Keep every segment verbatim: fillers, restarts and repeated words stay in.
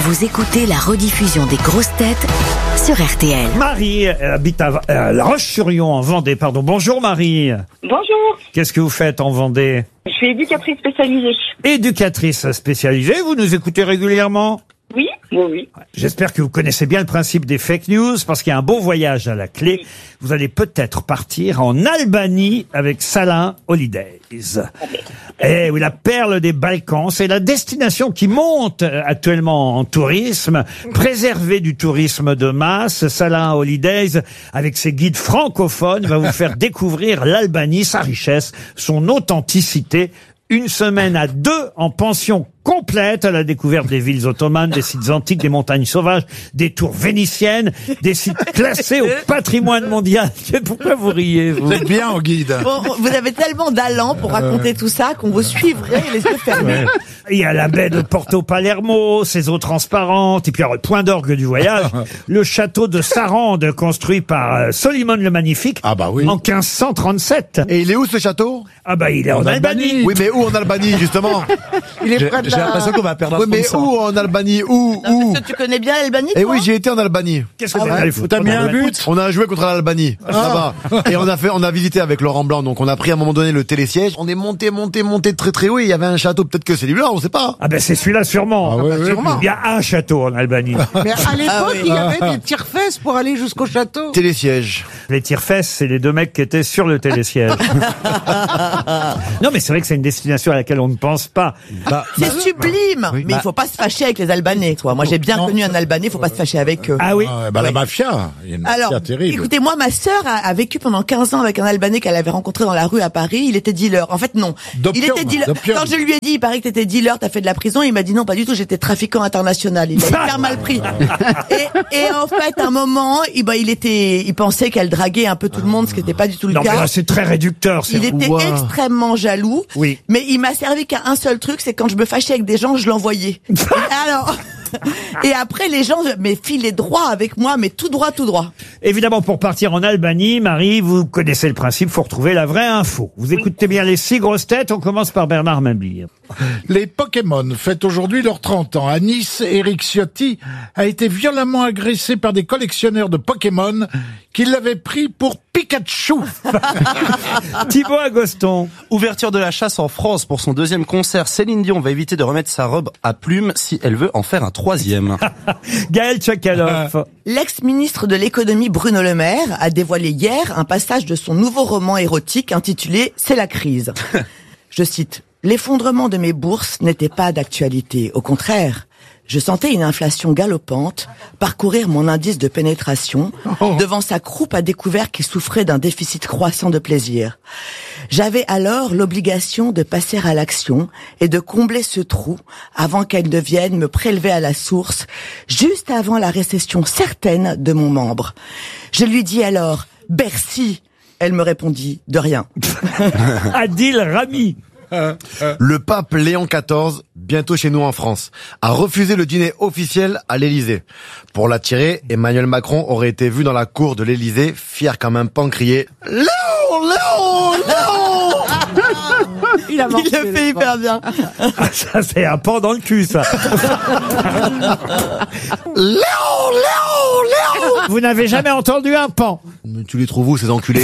Vous écoutez la rediffusion des grosses têtes sur R T L. Marie euh, habite à euh, La Roche-sur-Yon en Vendée. Pardon. Bonjour Marie. Bonjour, Qu'est-ce que vous faites en Vendée? je suis éducatrice spécialisée. Éducatrice spécialisée. Vous nous écoutez régulièrement? Oui, oui, oui. J'espère que vous connaissez bien le principe des fake news parce qu'il y a un bon voyage à la clé. Vous allez peut-être partir en Albanie avec Salin Holidays. Eh oui, la perle des Balkans, c'est la destination qui monte actuellement en tourisme, préservée du tourisme de masse. Salin Holidays, avec ses guides francophones, va vous faire découvrir l'Albanie, sa richesse, son authenticité. Une semaine à deux en pension complète à la découverte des villes ottomanes, des sites antiques, des montagnes sauvages, des tours véniciennes, des sites classés au patrimoine mondial. Pourquoi vous riez, vous? Vous êtes bien en guide. Bon, vous avez tellement d'allant pour raconter tout ça qu'on vous suivrait les yeux fermés. Il y a la baie de Porto Palermo, ses eaux transparentes, et puis alors le point d'orgue du voyage, le château de Sarande, construit par euh, Solimon le Magnifique, Ah bah oui. en quinze cent trente-sept. Et il est où ce château? Ah bah il est en, En Albanie. Albanie. Oui, mais où en Albanie, justement? Il est J'ai près de j'ai la... l'impression qu'on va perdre un Oui, mais sponsor. où en Albanie? Où? Non, Où? parce que tu connais bien l'Albanie, Eh toi oui, j'ai été en Albanie. Qu'est-ce que Ah vous ouais. allez foutre T'as mis en un Albanie? but? On a joué contre l'Albanie, là-bas. Et on a fait, on a visité avec Laurent Blanc, donc on a pris à un moment donné le télésiège. On est monté, monté, monté très très haut, et il y avait un château, peut-être que c'est celui-là, on sait pas. Ah ben c'est celui-là sûrement. Ah ouais, ouais, sûrement. Il y a un château en Albanie. Mais à l'époque, Ah oui. il y avait des tire-fesses pour aller jusqu'au château. Télésiège. Les tire-fesses, c'est les deux mecs qui étaient sur le télésiège. Non mais c'est vrai que c'est une destination à laquelle on ne pense pas. Bah, C'est sublime, mais il faut pas se fâcher avec les Albanais, quoi. Moi, j'ai bien Non. connu un Albanais, faut pas se fâcher avec eux. Ah oui. ah, bah, la Ouais. mafia. Il y a une Alors, mafia terrible. écoutez, moi, ma sœur a, a vécu pendant quinze ans avec un Albanais qu'elle avait rencontré dans la rue à Paris. Il était dealer. En fait, non. D'opium, Il était dealer. d'opium. Quand je lui ai dit, il paraît que t'étais dealer, t'as fait de la prison, il m'a dit non, pas du tout, j'étais trafiquant international. Il a hyper mal pris. Et, et en fait, à un moment, il, bah, il était, il pensait qu'elle draguait un peu tout le monde, ce qui n'était pas du tout le Non mais cas. là c'est très réducteur. c'est- Il était Wow. extrêmement jaloux. Oui. Mais il m'a servi qu'à un seul truc, c'est quand je me fâchais avec des gens, je l'envoyais. Et alors, et après les gens, mais filaient droit avec moi, mais tout droit, tout droit. Évidemment, pour partir en Albanie, Marie, vous connaissez le principe, faut retrouver la vraie info. Vous écoutez bien les six grosses têtes, on commence par Bernard Mabille. Les Pokémon fêtent aujourd'hui leurs trente ans. À Nice, Eric Ciotti a été violemment agressé par des collectionneurs de Pokémon qui l'avaient pris pour Pikachu. Thibaut Agoston. Ouverture de la chasse en France pour son deuxième concert. Céline Dion va éviter de remettre sa robe à plumes si elle veut en faire un troisième. Gaël Tchakaloff. L'ex-ministre de l'économie Bruno Le Maire a dévoilé hier un passage de son nouveau roman érotique intitulé « C'est la crise ». Je cite. « L'effondrement de mes bourses n'était pas d'actualité. Au contraire, je sentais une inflation galopante parcourir mon indice de pénétration devant sa croupe à découvert qui souffrait d'un déficit croissant de plaisir. J'avais alors l'obligation de passer à l'action et de combler ce trou avant qu'elle ne vienne me prélever à la source, juste avant la récession certaine de mon membre. Je lui dis alors « Bercy ». Elle me répondit « De rien ». Adil Rami. Le pape Léon quatorze, bientôt chez nous en France, a refusé le dîner officiel à l'Élysée. Pour l'attirer, Emmanuel Macron aurait été vu dans la cour de l'Élysée, fier comme un pan, crier « Léon, Léon, Léon !» Il a Il le fait hyper bien. Ah, ça c'est un pan dans le cul, ça. Léon, Léon, Léon. Vous n'avez jamais entendu un pan. Mais tu les trouves où, ces enculés?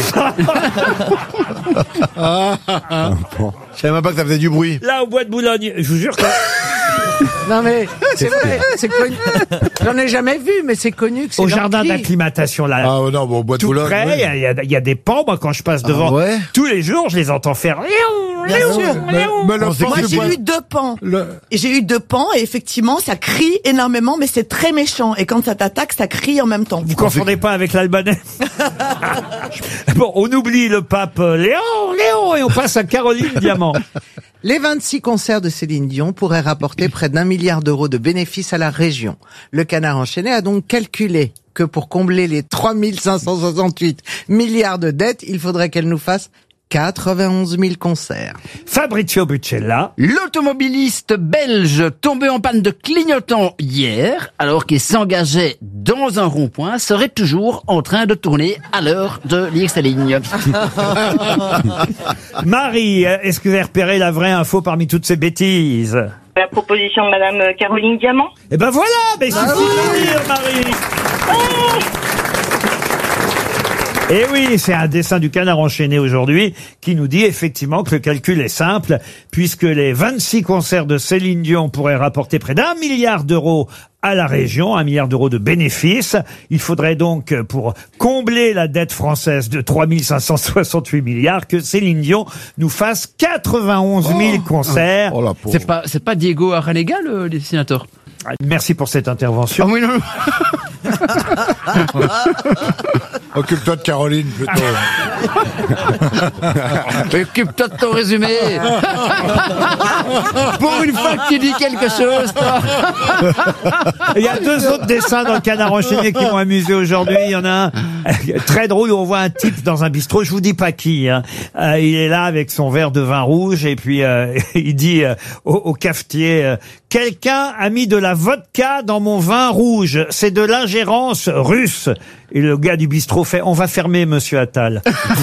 Je savais même pas que ça faisait du bruit. Là, au bois de Boulogne, je vous jure que... Non mais c'est vrai, c'est connu. J'en ai jamais vu, mais c'est connu que c'est Au leur jardin cri. d'acclimatation, là, Ah non, bon, au bois de tout Boulogne. près, il oui. y, a- il y a- il y a des pans, moi, quand je passe devant, ouais tous les jours, je les entends faire... Bien sûr. Mais, mais le On sait pan Moi, du j'ai bois- eu deux pans. le- Et j'ai eu deux pans et effectivement, ça crie énormément, mais c'est très méchant. Et quand ça t'attaque, ça crie en même temps. Vous confondez pas avec l'Albanais? Bon, on oublie le pape euh, Léon, Léon, et on passe à Caroline Diamant. Les vingt-six concerts de Céline Dion pourraient rapporter près d'un milliard d'euros de bénéfices à la région. Le Canard enchaîné a donc calculé que pour combler les trois mille cinq cent soixante-huit milliards de dettes, il faudrait qu'elle nous fasse quatre-vingt-onze mille concerts. Fabrizio Buccella. L'automobiliste belge tombé en panne de clignotant hier, alors qu'il s'engageait dans un rond-point, serait toujours en train de tourner à l'heure de l'I X ligne. Marie, est-ce que vous avez repéré la vraie info parmi toutes ces bêtises? la proposition de Madame Caroline Diamant. Eh ben voilà, mais c'est fini, Marie. Et oui, c'est un dessin du Canard enchaîné aujourd'hui qui nous dit effectivement que le calcul est simple, puisque les vingt-six concerts de Céline Dion pourraient rapporter près d'un milliard d'euros à la région, un milliard d'euros de bénéfices. Il faudrait donc, pour combler la dette française de trois mille cinq cent soixante-huit milliards, que Céline Dion nous fasse quatre-vingt-onze mille concerts. Oh la pauvre. C'est pas, c'est pas Diego Aralega, le dessinateur? Merci pour cette intervention. Ah oui, non. Occupe-toi de Caroline, plutôt. Occupe-toi de ton résumé. Pour une fois que tu dis quelque chose, toi. Il y a deux autres dessins dans le Canard enchaîné qui m'ont amusé aujourd'hui. Il y en a un très drôle où on voit un type dans un bistrot, je vous dis pas qui. Hein. Euh, il est là avec son verre de vin rouge et puis euh, il dit euh, au, au cafetier euh, « Quelqu'un a mis de la vodka dans mon vin rouge. C'est de l'ingérence russe. » Et le gars du bistrot fait « On va fermer, monsieur Attal. »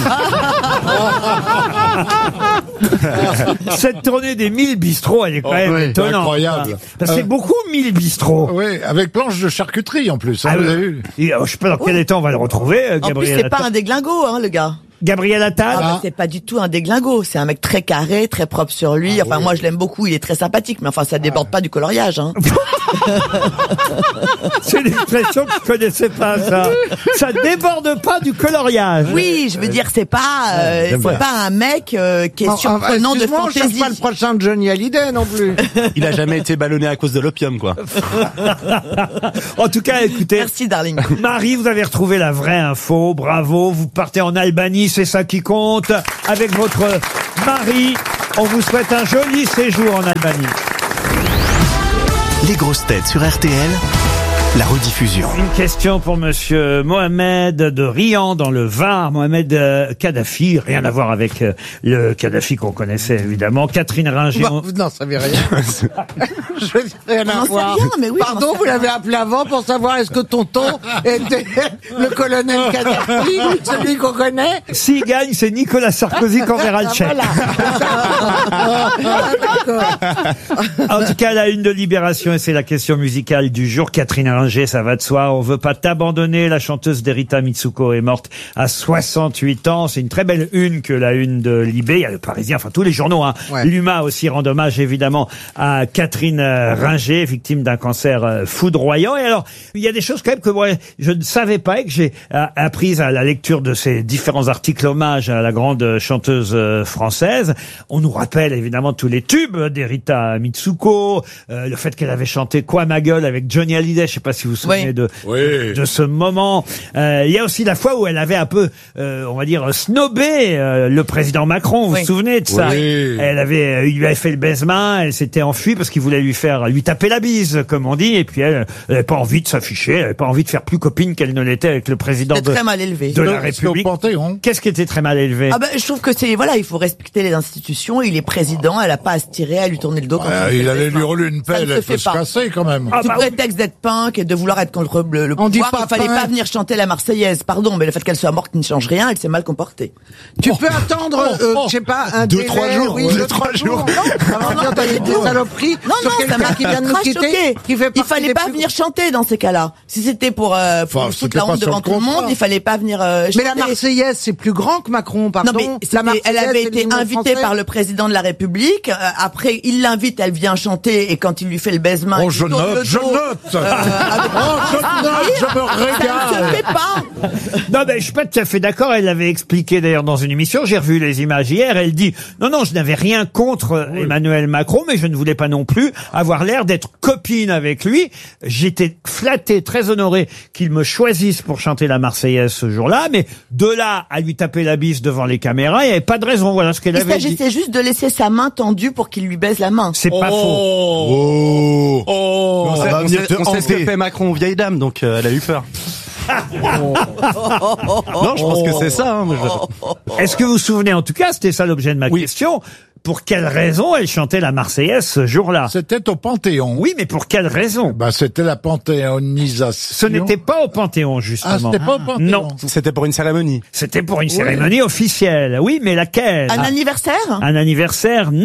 Cette tournée des mille bistrots, elle est quand Oh, même oui, étonnante. incroyable. Parce que c'est Euh, beaucoup mille bistrots. Oui, avec planche de charcuterie en plus. Hein, Ah, vous oui. avez vu Et, euh, je sais pas dans quel état on va le retrouver, euh, En plus, Gabriel c'est pas Attal. un déglingo, hein, le gars. Gabriel Attal. Ah, bah, c'est pas du tout un déglingo. C'est un mec très carré, très propre sur lui. Enfin, moi, je l'aime beaucoup. Il est très sympathique. Mais enfin, ça déborde pas du coloriage, hein. C'est une expression que je connaissais pas, ça. Ça déborde pas du coloriage. Oui, je veux dire, c'est pas, euh, j'aime c'est bien. pas un mec euh, qui est Enfin, surprenant de excuse-moi, on cherche fantaisie. pas le prochain Johnny Hallyday non plus. Il a jamais été ballonné à cause de l'opium, quoi. En tout cas, écoutez. Merci, darling. Marie, vous avez retrouvé la vraie info. Bravo. Vous partez en Albanie, c'est ça qui compte. Avec votre mari, on vous souhaite un joli séjour en Albanie. Les grosses têtes sur R T L, la rediffusion. Une question pour monsieur Mohamed de Riant dans le Var. Mohamed euh, Kadhafi, rien à voir avec euh, le Kadhafi qu'on connaissait évidemment. Catherine Ringer. Bah, non, ça veut rien. Je veux dire, rien On à en sait voir. rien, mais oui, on en Pardon, sait vous rien. l'avez appelé avant pour savoir est-ce que tonton était le colonel Kadhafi, celui qu'on connaît? S'il gagne, c'est Nicolas Sarkozy qu'on verra le chèque. En tout cas, la une de Libération, et c'est la question musicale du jour. Catherine Ringer, ça va de soi. On veut pas t'abandonner. La chanteuse d'Erita Mitsuko est morte à soixante-huit ans. C'est une très belle une que la une de Libé. Il y a le Parisien, enfin tous les journaux. Hein. Ouais. L'U M A aussi rend hommage évidemment à Catherine euh, Ringer, victime d'un cancer euh, foudroyant. Et alors, il y a des choses quand même que moi, je ne savais pas et que j'ai euh, apprises à la lecture de ces différents articles hommage à la grande chanteuse euh, française. On nous rappelle évidemment tous les tubes d'Erita Mitsuko, euh, le fait qu'elle avait chanté Quoi ma gueule avec Johnny Hallyday. Je sais pas si vous vous souvenez Oui. de, Oui. de ce moment. Euh, il y a aussi la fois où elle avait un peu, euh, on va dire, snobé euh, le président Macron. Vous Oui. vous souvenez de ça? Oui. Elle avait, euh, il lui avait fait le baise-main, elle s'était enfuie parce qu'il voulait lui faire, lui taper la bise, comme on dit, et puis elle, elle avait pas envie de s'afficher, elle avait pas envie de faire plus copine qu'elle ne l'était avec le président C'est de, très mal élevé. de la C'était au République. Panthéon. Qu'est-ce qui était très mal élevé? Ah ben, je trouve que c'est, voilà, il faut respecter les institutions. Il est président, elle a pas à se tirer, à lui tourner le dos. quand Euh, il fait il le allait dessin. lui rouler une Ça ne pelle, se elle fait peut se pas. casser quand même. Ah Sous bah, prétexte d'être punk et de vouloir être contre le, le On dit pouvoir, pas il fallait punk. pas venir chanter la Marseillaise. Pardon, mais le fait qu'elle soit morte ne change rien, elle s'est mal comportée. Tu peux attendre, euh, oh, je sais pas, un deux, délai, trois jours, oui, deux, deux, trois jours. Non, avant de dire des saloperies Non, sur non, ça quelqu'un m'a qui vient de nous ultra quitter, choquée. qui fait Il partie fallait des pas plus- venir chanter dans ces cas-là. Si c'était pour, euh, pour Enfin, foutre c'était la pas honte sur devant le tout le contrat. monde, il fallait pas venir euh, chanter. Mais la Marseillaise, c'est plus grand que Macron, pardon. Non, mais La c'était- Marseillaise, elle avait c'est été l'hymne invitée français. par le président de la République. Euh, après, il l'invite, elle vient chanter, et quand il lui fait le baise-main, Oh, il je lui tourne note, le je dos, note. euh, avec- Oh, je note, je me Ça ne régale. se fait pas. Non, mais je suis pas tout à fait d'accord. Elle l'avait expliqué d'ailleurs dans une émission. J'ai revu les images hier. Elle dit non, non, je n'avais rien contre euh, Emmanuel Macron, mais je ne voulais pas non plus avoir l'air d'être copine avec lui. J'étais flatté, très honoré qu'il me choisisse pour chanter la Marseillaise ce jour-là, mais de là à lui taper la bise devant les caméras, il n'y avait pas de raison. Voilà ce qu'elle Il avait dit. s'agissait juste de laisser sa main tendue pour qu'il lui baise la main. C'est pas faux. Oh, Oh. On ça sait, va on venir sait- te on sait ce que hanter. fait Macron aux vieilles dames, donc euh, elle a eu peur. Non, je pense que c'est ça. Hein, mais je- Est-ce que vous vous souvenez, en tout cas, c'était ça l'objet de ma question, pour quelle raison elle chantait la Marseillaise ce jour-là? C'était au Panthéon. Oui, mais pour quelle raison? Bah, c'était la panthéonisation. Ce n'était pas au Panthéon, justement. Ah, c'était pas au Panthéon. Non, C'était pour une cérémonie. c'était pour une cérémonie officielle. Oui, mais laquelle? Un Ah, anniversaire un anniversaire? Non.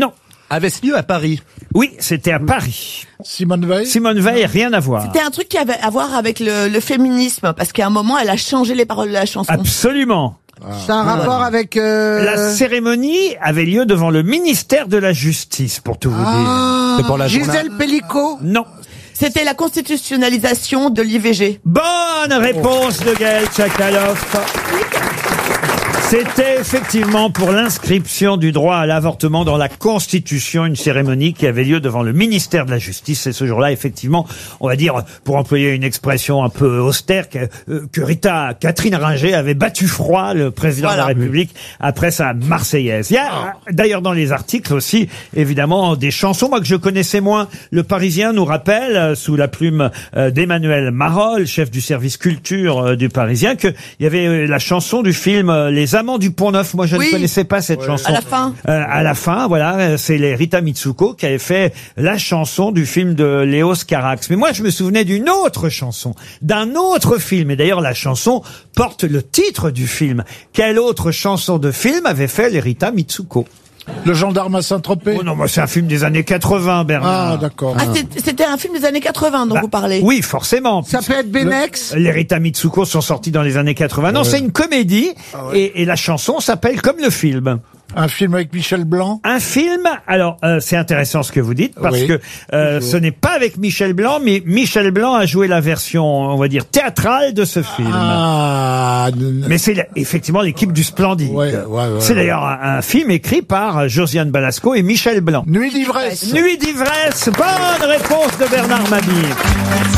avait lieu à Paris. Oui, c'était à Paris. Simone Veil. Simone Veil, rien à voir. C'était un truc qui avait à voir avec le, le féminisme, parce qu'à un moment, elle a changé les paroles de la chanson. Absolument. C'est un rapport avec... euh, La cérémonie avait lieu devant le ministère de la Justice, pour tout vous dire. Ah, C'est pour la journée- Gisèle Pellicot. Non. C'était la constitutionnalisation de l'I V G. Bonne réponse de Gaël Tchakaloff. C'était effectivement pour l'inscription du droit à l'avortement dans la Constitution, une cérémonie qui avait lieu devant le ministère de la Justice. Et ce jour-là, effectivement, on va dire, pour employer une expression un peu austère, que, euh, que Rita Catherine Ringer avait battu froid le président Voilà. de la République après sa Marseillaise. Il y a d'ailleurs dans les articles aussi, évidemment, des chansons, moi que je connaissais moins. Le Parisien nous rappelle, euh, sous la plume euh, d'Emmanuel Marolles, chef du service culture euh, du Parisien, qu'il y avait euh, la chanson du film euh, Les Amants du Pont-Neuf. Moi, je Oui. ne connaissais pas cette chanson. À la fin. Euh, à la fin, voilà, euh, c'est les Rita Mitsuko qui avaient fait la chanson du film de Léos Carax. Mais moi, je me souvenais d'une autre chanson, d'un autre film. Et d'ailleurs, la chanson porte le titre du film. Quelle autre chanson de film avait fait les Rita Mitsuko? Le gendarme à Saint-Tropez. Oh non, moi, c'est un film des années quatre-vingts, Bernard. Ah, d'accord. Ah, c'est- c'était un film des années quatre-vingts dont Bah, vous parlez. Oui, forcément. Ça peut être Benex. Les Rita Mitsuko sont sortis dans les années quatre-vingts. Non, c'est une comédie. et, et la chanson s'appelle comme le film. Un film avec Michel Blanc. Un film, alors euh, c'est intéressant ce que vous dites, parce Oui. que euh, ce n'est pas avec Michel Blanc, mais Michel Blanc a joué la version, on va dire, théâtrale de ce film. Ah, n- Mais c'est la- effectivement l'équipe du Splendide. Ouais, ouais, ouais, c'est ouais. d'ailleurs un, un film écrit par Josiane Balasco et Michel Blanc. Nuit d'ivresse. Nuit d'ivresse, bonne réponse de Bernard Mabille.